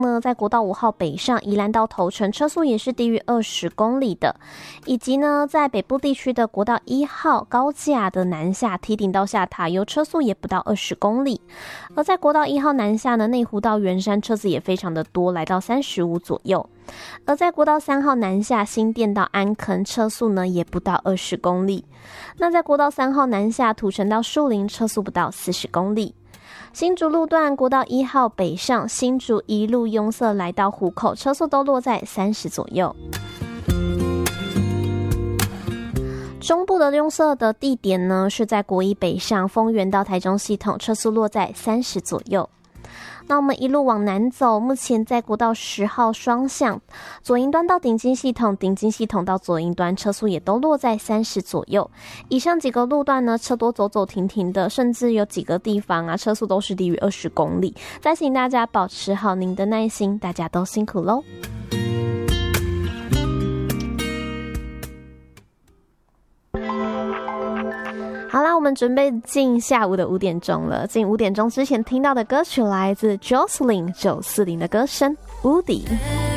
在国道5号北上宜兰到头城车速也是低于20公里的，以及呢在北部地区的国道1号高架的南下堤顶到下塔油车速也不到20公里，而在国道1号南下呢内湖到圆山车子也非常的多，来到35左右，而在国道3号南下新店到安坑车速呢也不到20公里，那在国道3号南下土城到树林车速不到40公里。新竹路段国道1号北上新竹一路拥塞来到湖口，车速都落在30左右。中部的拥塞的地点呢是在国一北上丰原到台中系统，车速落在30左右。那我们一路往南走，目前在国道10号双向左营端到顶金系统，顶金系统到左营端车速也都落在30左右。以上几个路段呢车多走走停停的，甚至有几个地方啊车速都是低于20公里。再请大家保持好您的耐心，大家都辛苦咯。好啦，我们准备进下午的5点钟了。进5点钟之前听到的歌曲来自 Jocelyn 940的歌声 Woody。